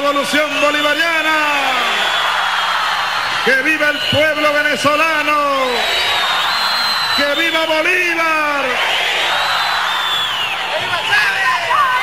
revolución bolivariana. ¡Que viva el pueblo venezolano! ¡Que viva Bolívar!